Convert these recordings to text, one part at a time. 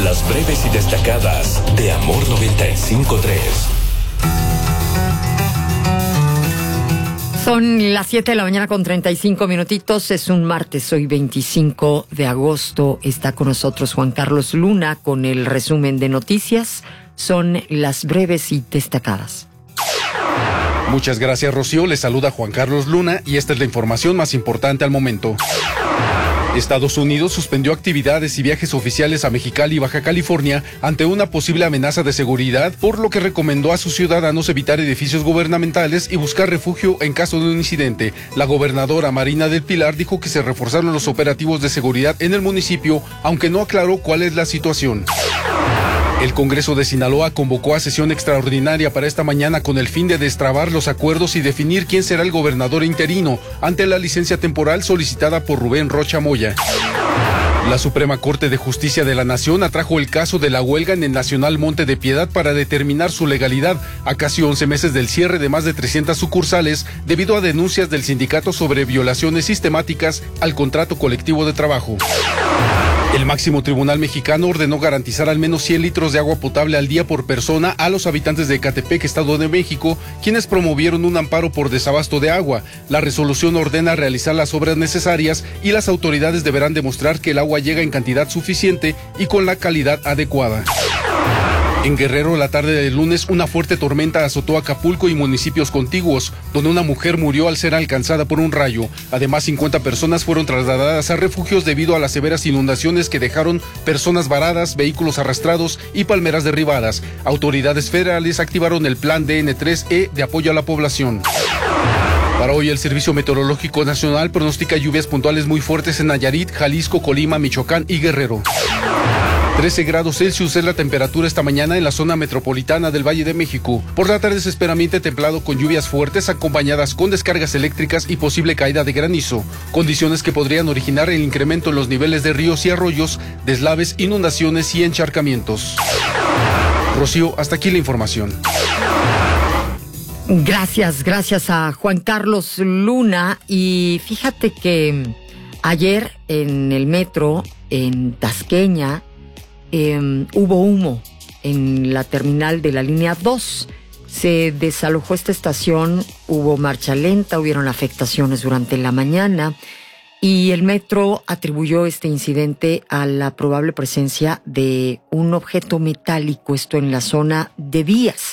Las breves y destacadas de Amor 95.3. Son las 7 de la mañana con 35 minutitos. Es un martes, hoy 25 de agosto. Está con nosotros Juan Carlos Luna con el resumen de noticias. Son las breves y destacadas. Muchas gracias, Rocío. Les saluda Juan Carlos Luna y esta es la información más importante al momento. Estados Unidos suspendió actividades y viajes oficiales a Mexicali y Baja California ante una posible amenaza de seguridad, por lo que recomendó a sus ciudadanos evitar edificios gubernamentales y buscar refugio en caso de un incidente. La gobernadora Marina del Pilar dijo que se reforzaron los operativos de seguridad en el municipio, aunque no aclaró cuál es la situación. El Congreso de Sinaloa convocó a sesión extraordinaria para esta mañana con el fin de destrabar los acuerdos y definir quién será el gobernador interino ante la licencia temporal solicitada por Rubén Rocha Moya. La Suprema Corte de Justicia de la Nación atrajo el caso de la huelga en el Nacional Monte de Piedad para determinar su legalidad, a casi 11 meses del cierre de más de 300 sucursales debido a denuncias del sindicato sobre violaciones sistemáticas al contrato colectivo de trabajo. El máximo tribunal mexicano ordenó garantizar al menos 100 litros de agua potable al día por persona a los habitantes de Ecatepec, Estado de México, quienes promovieron un amparo por desabasto de agua. La resolución ordena realizar las obras necesarias y las autoridades deberán demostrar que el agua llega en cantidad suficiente y con la calidad adecuada. En Guerrero, la tarde del lunes, una fuerte tormenta azotó Acapulco y municipios contiguos, donde una mujer murió al ser alcanzada por un rayo. Además, 50 personas fueron trasladadas a refugios debido a las severas inundaciones que dejaron personas varadas, vehículos arrastrados y palmeras derribadas. Autoridades federales activaron el plan DN3E de apoyo a la población. Para hoy, el Servicio Meteorológico Nacional pronostica lluvias puntuales muy fuertes en Nayarit, Jalisco, Colima, Michoacán y Guerrero. 13 grados Celsius es la temperatura esta mañana en la zona metropolitana del Valle de México. Por la tarde se espera ambiente templado con lluvias fuertes acompañadas con descargas eléctricas y posible caída de granizo, condiciones que podrían originar el incremento en los niveles de ríos y arroyos, deslaves, inundaciones y encharcamientos. Rocío, hasta aquí la información. Gracias a Juan Carlos Luna. Y fíjate que ayer en el metro, en Tasqueña, hubo humo en la terminal de la línea 2. Se desalojó esta estación, hubo marcha lenta, hubieron afectaciones durante la mañana y el metro atribuyó este incidente a la probable presencia de un objeto metálico, esto en la zona de vías.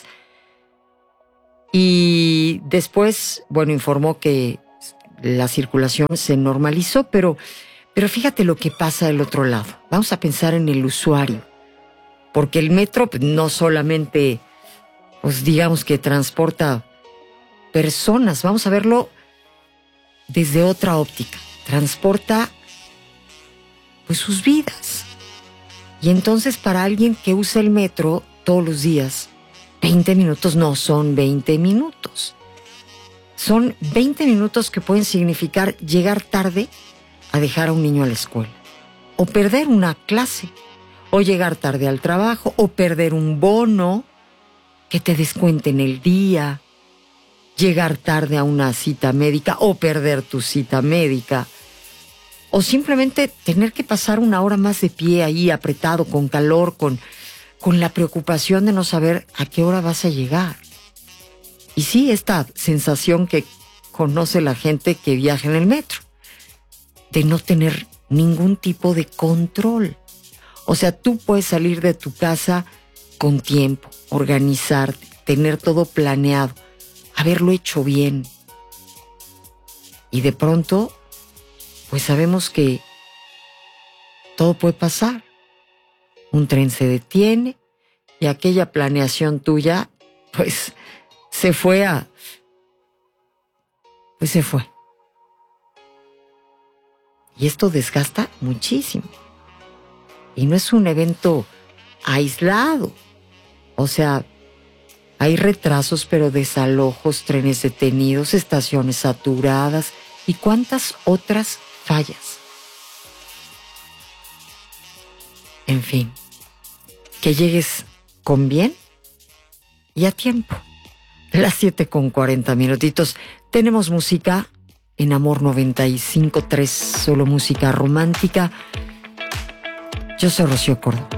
Y después, informó que la circulación se normalizó, pero fíjate lo que pasa del otro lado. Vamos a pensar en el usuario, porque el metro no solamente, digamos que transporta personas, vamos a verlo desde otra óptica, transporta sus vidas. Y entonces para alguien que usa el metro todos los días, 20 minutos no son 20 minutos. Son 20 minutos que pueden significar llegar tarde a dejar a un niño a la escuela, o perder una clase, o llegar tarde al trabajo, o perder un bono que te descuenten el día, llegar tarde a una cita médica, o perder tu cita médica, o simplemente tener que pasar una hora más de pie ahí apretado, con calor, con la preocupación de no saber a qué hora vas a llegar. Y sí, esta sensación que conoce la gente que viaja en el metro, de no tener ningún tipo de control. O sea, tú puedes salir de tu casa con tiempo, organizarte, tener todo planeado, haberlo hecho bien. Y de pronto, sabemos que todo puede pasar. Un tren se detiene y aquella planeación tuya, se fue. Y esto desgasta muchísimo. Y no es un evento aislado. O sea, hay retrasos, pero desalojos, trenes detenidos, estaciones saturadas y cuántas otras fallas. En fin, que llegues con bien y a tiempo. Las 7:40. Tenemos música en Amor 95.3, solo música romántica. Yo soy Rocío Córdoba.